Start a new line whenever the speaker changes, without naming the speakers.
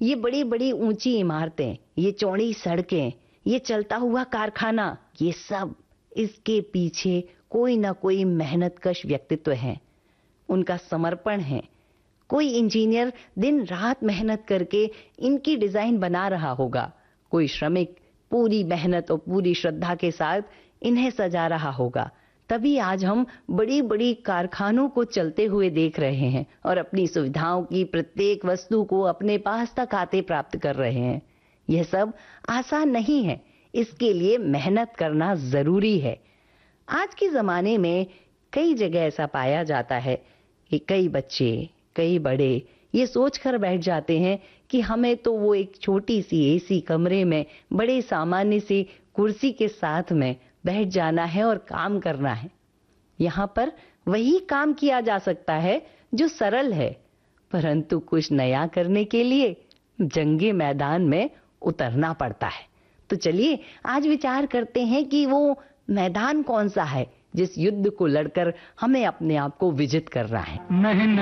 ये बड़ी बड़ी ऊंची इमारतें, ये चौड़ी सड़कें, ये चलता हुआ कारखाना, ये सब इसके पीछे कोई ना कोई मेहनतकश व्यक्तित्व है, उनका समर्पण है। कोई इंजीनियर दिन रात मेहनत करके इनकी डिजाइन बना रहा होगा, कोई श्रमिक पूरी मेहनत और पूरी श्रद्धा के साथ इन्हें सजा रहा होगा। तभी आज हम बड़ी बड़ी कारखानों को चलते हुए देख रहे हैं और अपनी सुविधाओं की प्रत्येक वस्तु को अपने पास तक आते प्राप्त कर रहे हैं। यह सब आसान नहीं है, इसके लिए मेहनत करना जरूरी है। आज के जमाने में कई जगह ऐसा पाया जाता है कि कई बच्चे, कई बड़े ये सोच कर बैठ जाते हैं कि हमें तो वो एक छोटी सी एसी कमरे में बड़े सामान्य सी कुर्सी के साथ में बैठ जाना है और काम करना है। यहाँ पर वही काम किया जा सकता है जो सरल है, परंतु कुछ नया करने के लिए जंगी मैदान में उतरना पड़ता है। तो चलिए आज विचार करते हैं कि वो मैदान कौन सा है जिस युद्ध को लड़कर हमें अपने आप को विजित करना है।
नहीं